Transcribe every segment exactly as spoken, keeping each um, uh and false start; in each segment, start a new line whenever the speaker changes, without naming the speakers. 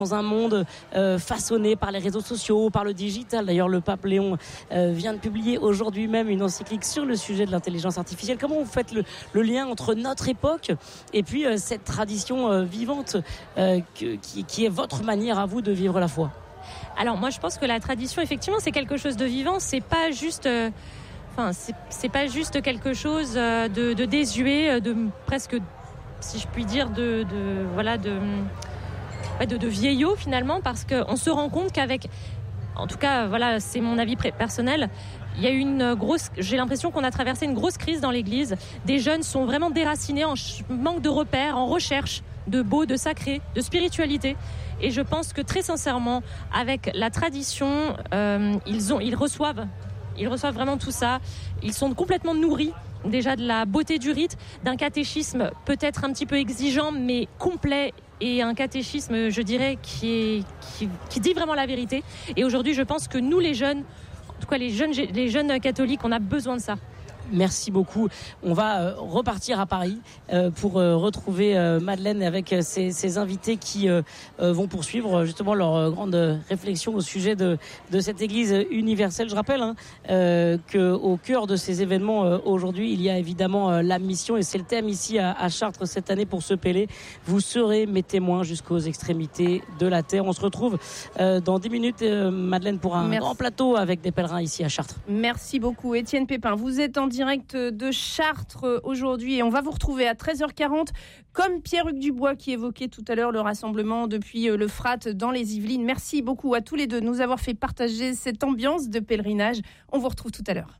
Dans un monde euh, façonné par les réseaux sociaux, par le digital. D'ailleurs, le pape Léon euh, vient de publier aujourd'hui même une encyclique sur le sujet de l'intelligence artificielle. Comment vous faites le, le lien entre notre époque et puis euh, cette tradition euh, vivante euh, que, qui, qui est votre manière à vous de vivre la foi ?
Alors moi, je pense que la tradition, effectivement, c'est quelque chose de vivant. C'est pas juste... Euh... Enfin, c'est, c'est pas juste quelque chose de, de désuet, de presque, si je puis dire, de, de voilà, de, de, de vieillot finalement, parce qu'on se rend compte qu'avec, en tout cas, voilà, c'est mon avis personnel, il y a eu une grosse, j'ai l'impression qu'on a traversé une grosse crise dans l'Église. Des jeunes sont vraiment déracinés en manque de repères, en recherche de beau, de sacré, de spiritualité. Et je pense que très sincèrement, avec la tradition, euh, ils ont, ils reçoivent. Ils reçoivent vraiment tout ça. Ils sont complètement nourris déjà de la beauté du rite, d'un catéchisme peut-être un petit peu exigeant mais complet, et un catéchisme, je dirais, qui, est, qui, qui dit vraiment la vérité. Et aujourd'hui, je pense que nous, les jeunes, en tout cas les jeunes, les jeunes catholiques, on a besoin de ça.
Merci beaucoup. On va euh, repartir à Paris euh, pour euh, retrouver euh, Madeleine avec euh, ses, ses invités qui euh, euh, vont poursuivre justement leur euh, grande réflexion au sujet de, de cette Église universelle. Je rappelle hein, euh, qu'au cœur de ces événements euh, aujourd'hui, il y a évidemment euh, la mission, et c'est le thème ici à, à Chartres cette année pour ce Pélé. Vous serez mes témoins jusqu'aux extrémités de la terre. On se retrouve euh, dans dix minutes, euh, Madeleine, pour un
Merci.
grand plateau avec des pèlerins ici à Chartres.
Merci beaucoup. Étienne Pépin, vous êtes en direct de Chartres aujourd'hui et on va vous retrouver à treize heures quarante comme Pierre-Hugues Dubois qui évoquait tout à l'heure le rassemblement depuis le Frat dans les Yvelines. Merci beaucoup à tous les deux de nous avoir fait partager cette ambiance de pèlerinage. On vous retrouve tout à l'heure.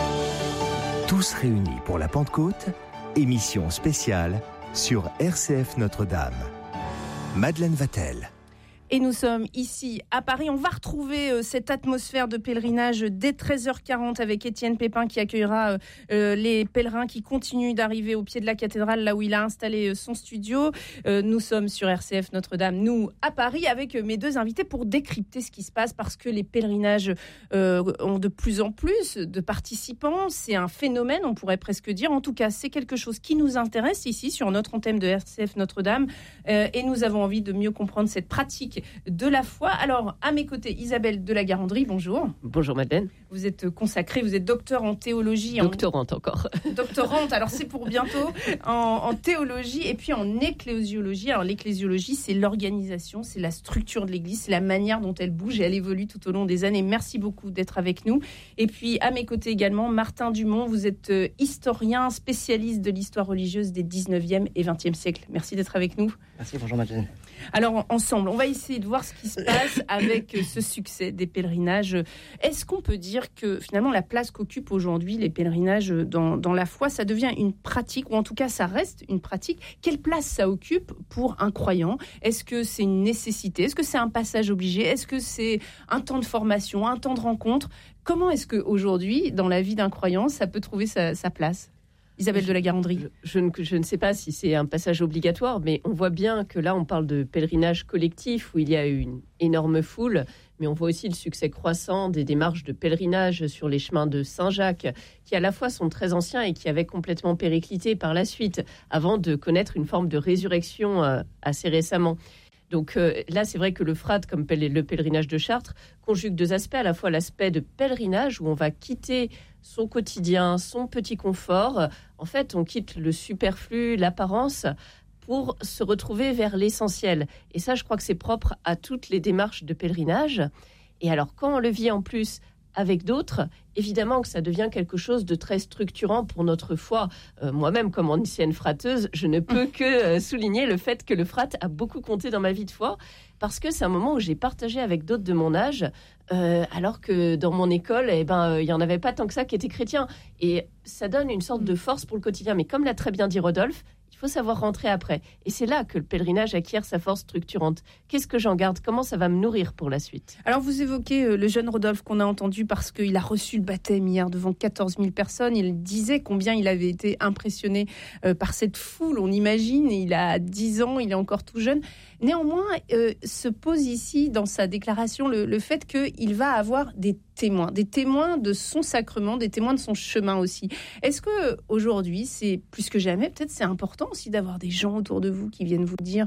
Tous réunis pour la Pentecôte, émission spéciale sur R C F Notre-Dame. Madeleine Vatel.
Et nous sommes ici à Paris. On va retrouver euh, cette atmosphère de pèlerinage dès treize heures quarante avec Étienne Pépin qui accueillera euh, euh, les pèlerins qui continuent d'arriver au pied de la cathédrale, là où il a installé euh, son studio. Euh, nous sommes sur R C F Notre-Dame, nous à Paris, avec euh, mes deux invités pour décrypter ce qui se passe, parce que les pèlerinages euh, ont de plus en plus de participants. C'est un phénomène, on pourrait presque dire. En tout cas, c'est quelque chose qui nous intéresse ici sur notre antenne de R C F Notre-Dame. Euh, et nous avons envie de mieux comprendre cette pratique de la foi. Alors, à mes côtés, Isabelle de la Garandrie, bonjour.
Bonjour Madeleine.
Vous êtes consacrée, vous êtes docteur en théologie.
Doctorante en... encore.
Doctorante, alors c'est pour bientôt, en, en théologie et puis en ecclésiologie. Alors l'ecclésiologie, c'est l'organisation, c'est la structure de l'Église, c'est la manière dont elle bouge et elle évolue tout au long des années. Merci beaucoup d'être avec nous. Et puis, à mes côtés également, Martin Dumont, vous êtes historien, spécialiste de l'histoire religieuse des dix-neuvième et vingtième siècles. Merci d'être avec nous.
Merci, bonjour Madeleine.
Alors, ensemble, on va essayer de voir ce qui se passe avec ce succès des pèlerinages. Est-ce qu'on peut dire que finalement la place qu'occupent aujourd'hui les pèlerinages dans, dans la foi, ça devient une pratique, ou en tout cas ça reste une pratique? Quelle place ça occupe pour un croyant? Est-ce que c'est une nécessité? Est-ce que c'est un passage obligé? Est-ce que c'est un temps de formation, un temps de rencontre? Comment est-ce qu'aujourd'hui, dans la vie d'un croyant, ça peut trouver sa, sa place? Isabelle de la Garandrie.
Je, je, ne, je ne sais pas si c'est un passage obligatoire, mais on voit bien que là, on parle de pèlerinage collectif où il y a une énorme foule, mais on voit aussi le succès croissant des démarches de pèlerinage sur les chemins de Saint-Jacques, qui à la fois sont très anciens et qui avaient complètement périclité par la suite, avant de connaître une forme de résurrection euh, assez récemment. Donc euh, là, c'est vrai que le Frat, comme le pèlerinage de Chartres, conjugue deux aspects, à la fois l'aspect de pèlerinage, où on va quitter son quotidien, son petit confort. En fait, on quitte le superflu, l'apparence, pour se retrouver vers l'essentiel. Et ça, je crois que c'est propre à toutes les démarches de pèlerinage. Et alors, quand on le vit en plus avec d'autres, évidemment que ça devient quelque chose de très structurant pour notre foi. Euh, moi-même, comme ancienne frateuse, je ne peux que euh, souligner le fait que le frat a beaucoup compté dans ma vie de foi, parce que c'est un moment où j'ai partagé avec d'autres de mon âge, euh, alors que dans mon école, eh ben, euh, il n'y en avait pas tant que ça qui étaient chrétiens. Et ça donne une sorte de force pour le quotidien. Mais comme l'a très bien dit Rodolphe, il faut savoir rentrer après. Et c'est là que le pèlerinage acquiert sa force structurante. Qu'est-ce que j'en garde? Comment ça va me nourrir pour la suite?
Alors, vous évoquez euh, le jeune Rodolphe qu'on a entendu parce qu'il a reçu le baptême hier devant quatorze mille personnes. Il disait combien il avait été impressionné euh, par cette foule. On imagine, il a dix ans, il est encore tout jeune. Néanmoins, euh, se pose ici, dans sa déclaration, le, le fait qu'il va avoir des témoins, des témoins de son sacrement, des témoins de son chemin aussi. Est-ce qu'aujourd'hui, c'est plus que jamais, peut-être c'est important aussi d'avoir des gens autour de vous qui viennent vous dire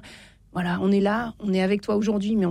Voilà, on est là, on est avec toi aujourd'hui, mais